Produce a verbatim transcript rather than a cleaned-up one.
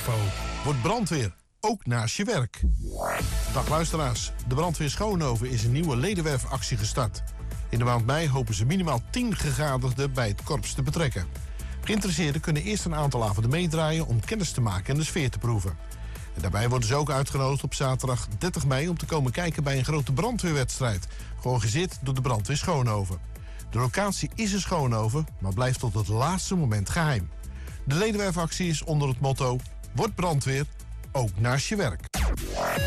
info. Word brandweer, ook naast je werk. Dag luisteraars, de brandweer Schoonhoven is een nieuwe ledenwerfactie gestart. In de maand mei hopen ze minimaal tien gegadigden bij het korps te betrekken. Geïnteresseerden kunnen eerst een aantal avonden meedraaien om kennis te maken en de sfeer te proeven. En daarbij worden ze ook uitgenodigd op zaterdag dertig mei om te komen kijken bij een grote brandweerwedstrijd, georganiseerd door de brandweer Schoonhoven. De locatie is in Schoonhoven, maar blijft tot het laatste moment geheim. De ledenwerfactie is onder het motto: Word brandweer, ook naast je werk.